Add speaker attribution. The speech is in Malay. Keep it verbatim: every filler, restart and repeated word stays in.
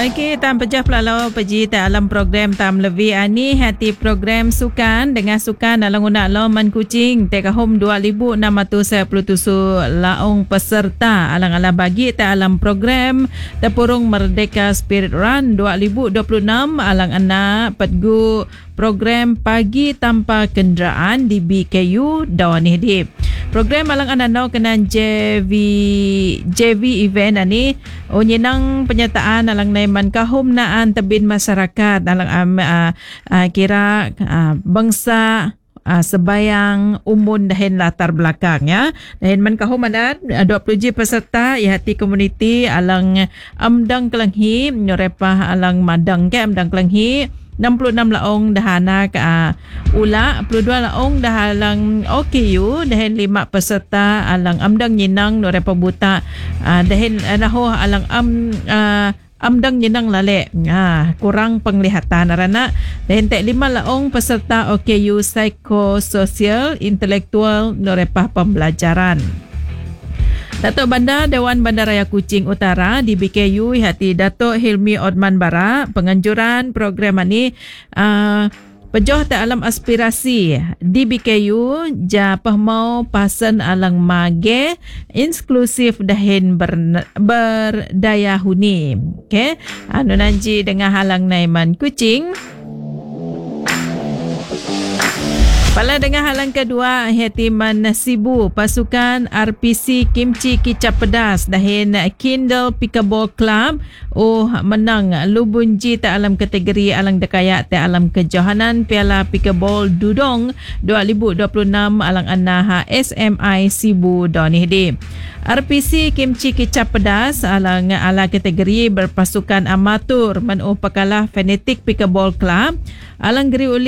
Speaker 1: Okey, tam pejah pelalau peji ta alam program tam lebih ani hati program sukan dengan sukan dalam guna lo man kucing teka home dua ribu enam ratus sepuluh tujuh laung peserta alang-alang bagi ta alam program Tepurung Merdeka Spirit Run dua ribu dua puluh enam alang anak petgu program pagi tanpa kenderaan di B K U Dawani Hidip. Program alang anak no kenan J V J V event ani unyenang penyataan alang naiman kahum naan tebin masyarakat alang um, uh, uh, kira uh, bangsa uh, sebayang umun dahin latar belakang ya. Dahin man kahum adat dua puluh ji peserta ihati komuniti alang amdang kelenghi nyorepah alang madang ke amdang kelenghi enam puluh enam laong dahana ke uh, ula, dua puluh dua laong dahalang O K U, dahin lima peserta alang amdang nyinang norepa buta, uh, dahin uh, naho alang am uh, amdang nyinang lale, uh, kurang penglihatan arana, dahin tek lima laong peserta O K U psikososial, intelektual norepa pembelajaran. Datuk Bandar Dewan Bandaraya Kuching Utara di B K U hati Datuk Hilmi Odman Bara penganjuran program ini uh, pejoh ta alam aspirasi di B K U ja pahmau pasan alang mage inklusif dahin ber, berdaya huni. Okey, anu nanji dengan halang naiman kucing. Pala dengan halang kedua hetiman Nasibu pasukan R P C Kimchi Kicap Pedas dahin Kindle Pickleball Club oh menang lubunji ta alam kategori alang dekayak ta alam kejohanan Piala Pickleball Dudong dua ribu dua puluh enam alang anaha S M I Sibu Dawani Hidip. R P C Kimchi Kicap Pedas alang ala kategori berpasukan amatur menuh pakalah Fanatic Pickleball Club alang geri